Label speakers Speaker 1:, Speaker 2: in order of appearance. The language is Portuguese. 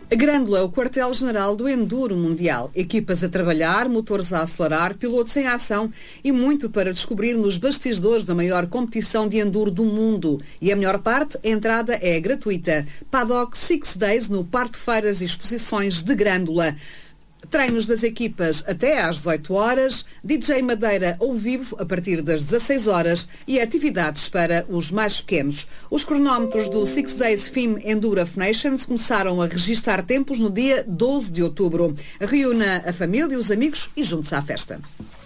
Speaker 1: A Grândola é o quartel-general do Enduro Mundial. Equipas a trabalhar, motores a acelerar, pilotos em ação e muito para descobrir nos bastidores da maior competição de enduro do mundo. E a melhor parte, a entrada é gratuita. Paddock Six Days no Parque de Feiras e Exposições de Grândola. Treinos das equipas até às 18 horas, DJ Madeira ao vivo a partir das 16 horas e atividades para os mais pequenos. Os cronómetros do Six Days FIM Enduro of Nations começaram a registar tempos no dia 12 de outubro. Reúna a família e os amigos e junte-se à festa.